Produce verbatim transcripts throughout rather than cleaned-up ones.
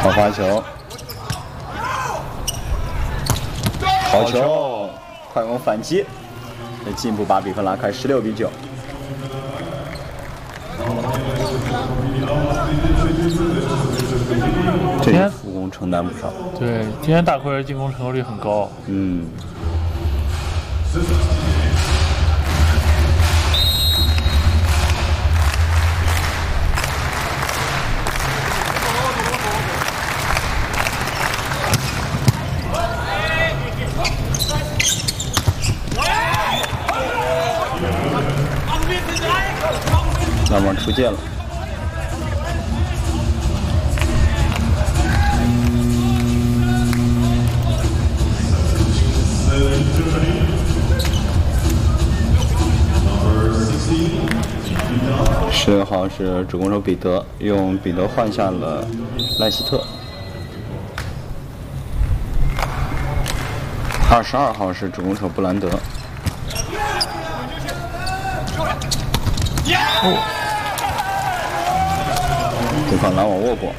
好发球，好球，快攻反击，这进一步把比分拉开十六比九。这个副攻承担不少。 对，今天大奎尔进攻成功率很高。 嗯。篮网出界了。十六号是主攻手彼得，用彼得换下了赖希特。二十二号是主攻手布兰德。哦，对方篮网握过。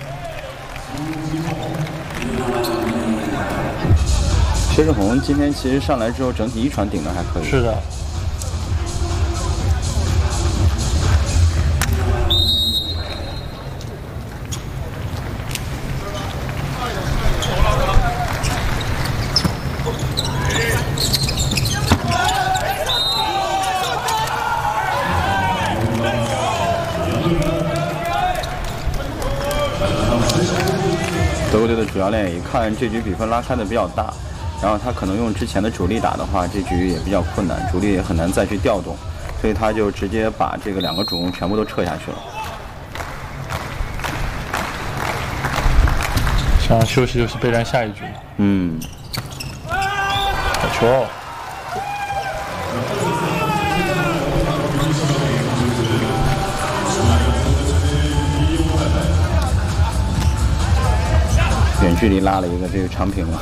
薛之宏今天其实上来之后，整体一传顶的还可以。 是的。 德国队的主教练一看这局比分拉开的比较大，然后他可能用之前的主力打的话，这局也比较困难，主力也很难再去调动，所以他就直接把这个两个主攻全部都撤下去了。 想休息休息备战下一局。 嗯。 好球！ 远距离拉了一个这个长平了。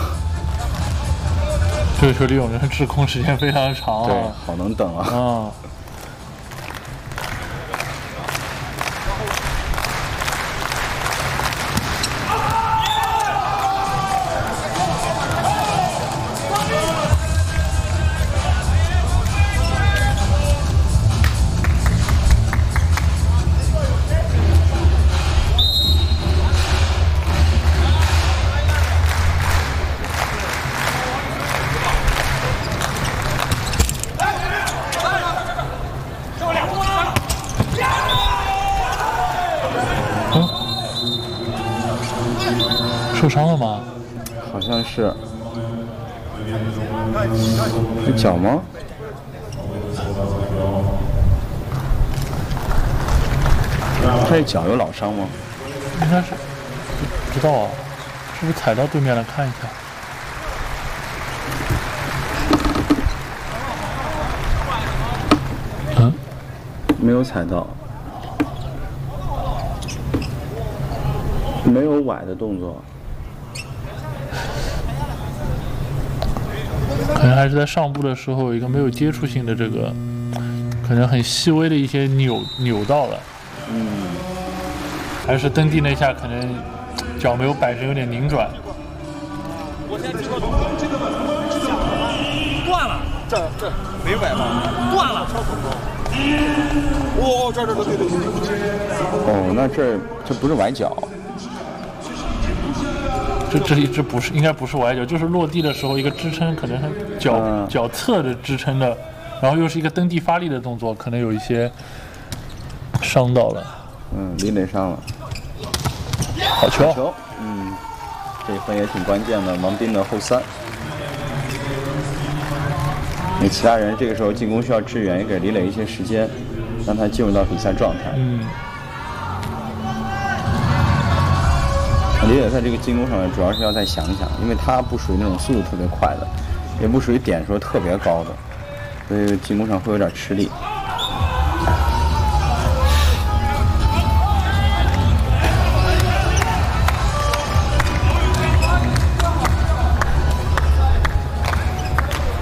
这个球李永仁制空时间非常长啊， 对，好能等啊。 嗯。受伤了吗？ 好像是。是脚吗？他这脚有老伤吗？ 应该是，不知道啊，是不是踩到对面了？看一下。嗯， 没有踩到。没有崴的动作。 可能还是在上步的时候有一个没有接触性的这个，可能很细微的一些扭扭到了。 嗯。 还是蹬地那下可能脚没有摆正，有点拧转。 断了，这这没崴吧？断了，超恐怖。哦，这这这对对对对。 哦，那这这不是崴脚。 这这一直不是，应该不是崴脚，就是落地的时候一个支撑，可能是脚、嗯、脚侧的支撑的，然后又是一个蹬地发力的动作，可能有一些伤到了。 嗯，李磊伤了。 好球！ 好球！嗯，这一分也挺关键的，王斌的后三。那其他人这个时候进攻需要支援，也给李磊一些时间，让他进入到比赛状态。 嗯。 李磊在这个进攻上面主要是要再想一想，因为他不属于那种速度特别快的，也不属于点数特别高的，所以进攻上会有点吃力。